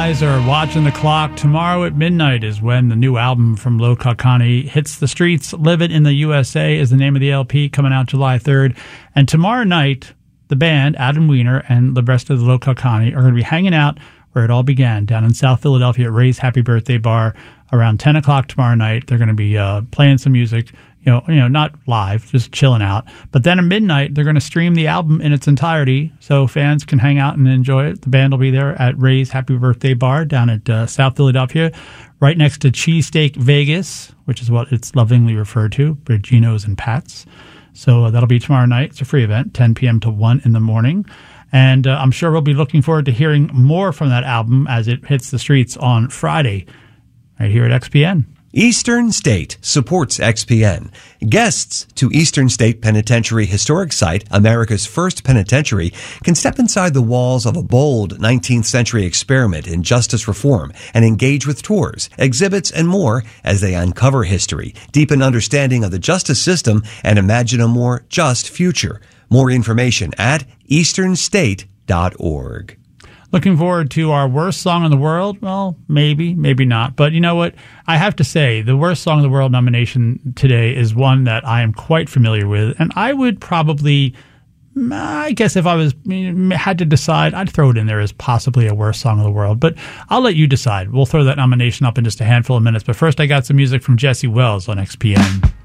Guys are watching the clock. Tomorrow at midnight is when the new album from Lo Calcani hits the streets. Live It in the USA is the name of the LP, coming out July 3rd. And tomorrow night, the band, Adam Weiner and the rest of the Lo Calcani, are going to be hanging out where it all began, down in South Philadelphia at Ray's Happy Birthday Bar around 10 o'clock tomorrow night. They're going to be playing some music, you know, not live, just chilling out. But then at midnight, they're going to stream the album in its entirety so fans can hang out and enjoy it. The band will be there at Ray's Happy Birthday Bar down at South Philadelphia, right next to Cheesesteak Vegas, which is what it's lovingly referred to, Gino's and Pat's. So that'll be tomorrow night. It's a free event, 10 p.m. to 1 in the morning. And I'm sure we'll be looking forward to hearing more from that album as it hits the streets on Friday, right here at XPN. Eastern State supports XPN. Guests to Eastern State Penitentiary Historic Site, America's first penitentiary, can step inside the walls of a bold 19th century experiment in justice reform and engage with tours, exhibits, and more as they uncover history, deepen understanding of the justice system, and imagine a more just future. More information at easternstate.org. Looking forward to our worst song in the world? Well, maybe not. But you know what? I have to say, the worst song in the world nomination today is one that I am quite familiar with. And I would probably, I guess if I had to decide, I'd throw it in there as possibly a worst song in the world. But I'll let you decide. We'll throw that nomination up in just a handful of minutes. But first, I got some music from Jesse Wells on XPN.